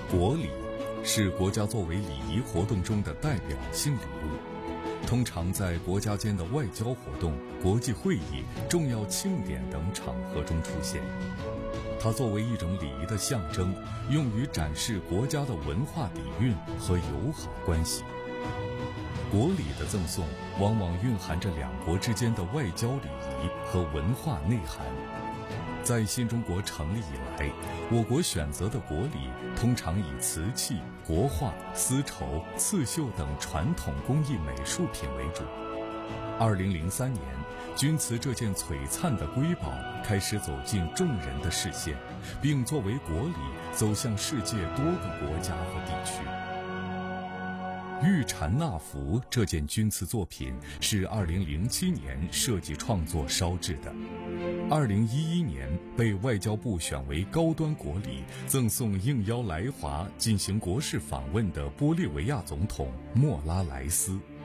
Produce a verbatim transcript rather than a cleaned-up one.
国礼是国家作为礼仪活动中的代表性礼物，通常在国家间的外交活动、国际会议、重要庆典等场合中出现。它作为一种礼仪的象征，用于展示国家的文化底蕴和友好关系。国礼的赠送往往蕴含着两国之间的外交礼仪和文化内涵。在新中国成立以来，我国选择的国礼通常以瓷器、国画、丝绸、刺绣等传统工艺美术品为主。二零零三年，钧瓷这件璀璨的瑰宝开始走进众人的视线，并作为国礼走向世界多个国家和地区。玉蝉纳福这件钧瓷作品是二零零七年设计创作烧制的，二零一一年被外交部选为高端国礼，赠送应邀来华进行国事访问的玻利维亚总统莫拉莱斯。